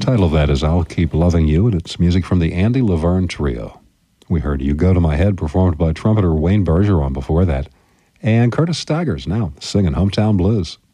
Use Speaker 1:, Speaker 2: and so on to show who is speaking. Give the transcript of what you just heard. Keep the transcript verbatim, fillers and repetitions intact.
Speaker 1: title of that is I'll Keep Loving You, and it's music from the Andy Laverne Trio. We heard You Go to My Head, performed by trumpeter Wayne Bergeron before that, and Curtis Staggers now singing Hometown Blues.